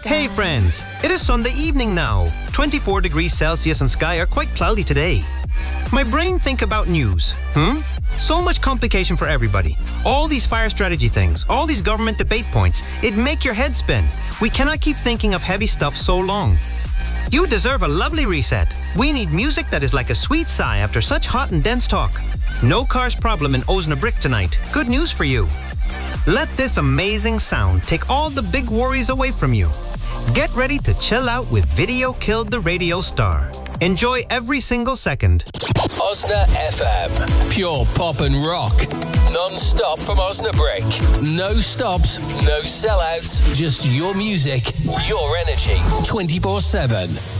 Hey friends, it is Sunday evening now. 24 degrees Celsius and sky are quite cloudy today. My brain think about news. So much complication for everybody. All these fire strategy things, all these government debate points, it make your head spin. We cannot keep thinking of heavy stuff so long. You deserve a lovely reset. We need music that is like a sweet sigh after such hot and dense talk. No cars problem in Osnabrick tonight. Good news for you. Let this amazing sound take all the big worries away from you. Get ready to chill out with Video Killed the Radio Star. Enjoy every single second. Osna FM. Pure pop and rock. Non-stop from Osnabrick. No stops, no sellouts. Just your music, your energy. 24/7.